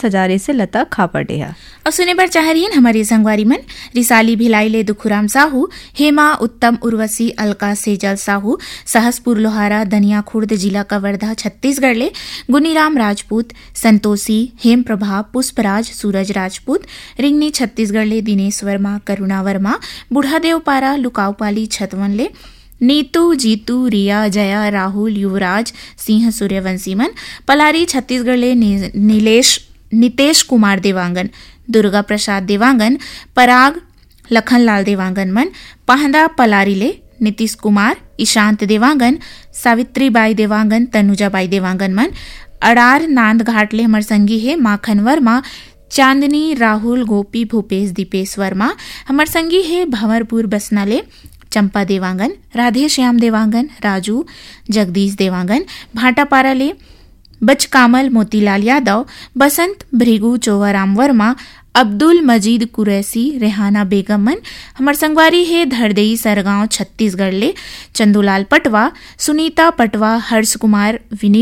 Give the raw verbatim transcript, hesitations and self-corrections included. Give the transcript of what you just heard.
सजारे से लता खापड़िया। और सुने बर चाह रही हमारी संगवारी मन रिसाली भिलाईले दुखुराम साहू, हेमा उत्तम उर्वशी अलका सेजल साहू, सहसपुर लोहारा दनिया खुर्द जिला कवर्धा छत्तीसगढ़ ले गुनीराम राजपूत, संतोषी हेम प्रभा पुष्पराज सूरज राजपूत, रिंगनी छत्तीसगढ़ ले दिनेश वर्मा करुणा वर्मा, बुढ़ादेव पारा लुकाउपाली छतवन ले नीतू जीतू रिया जया राहुल युवराज सिंह सूर्यवंशी मन, पलारी छत्तीसगढ़ ले नीलेश नितेश कुमार देवांगन, दुर्गा प्रसाद देवांगन, पराग लखनलाल देवांगन मन, पाहदा पलारी ले नीतीश कुमार ईशांत देवांगन, सावित्रीबाई देवांगन तनुजाबाई देवांगन मन, अड़ार नांद घाट ले हमर संगी है माखन वर्मा, चांदनी राहुल गोपी भूपेश दीपेश वर्मा, हमर संगी है भंवरपुर बसना ले चंपा देवांगन, राधे श्याम देवांगन, राजू जगदीश देवांगन, भाटापारा ले बचकामल मोतीलाल यादव, बसंत भृगु चोवाराम वर्मा, अब्दुल मजीद कुरैसी रेहाना बेगम मन, हमर संगवारी है धरदेई सरगांव छत्तीसगढ़ ले चंदूलाल पटवा, सुनीता पटवा, हर्ष कुमार विनीत